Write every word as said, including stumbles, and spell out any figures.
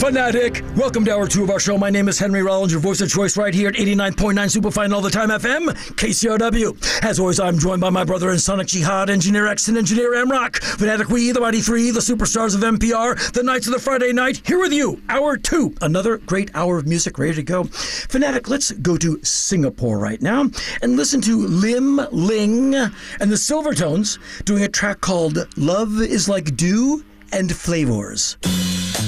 Fanatic! Welcome to hour two of our show. My name is Henry Rollins, your voice of choice right here at eighty-nine point nine Superfine All the Time F M, K C R W. As always, I'm joined by my brother in Sonic Jihad, Engineer X and Engineer M-Rock. Fanatic We, the Mighty Three, the superstars of N P R, the Knights of the Friday Night, here with you, hour two. Another great hour of music ready to go. Fanatic, let's go to Singapore right now and listen to Lim Ling and the Silvertones doing a track called Love is Like Dew and Flavors.